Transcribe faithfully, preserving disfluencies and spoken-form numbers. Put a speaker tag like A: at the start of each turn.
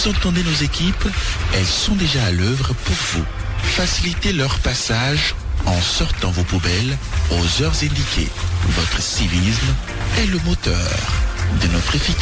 A: Vous entendez nos équipes? Elles sont déjà à l'œuvre pour vous. Facilitez leur passage en sortant vos poubelles aux heures indiquées. Votre civisme est le moteur de notre efficacité.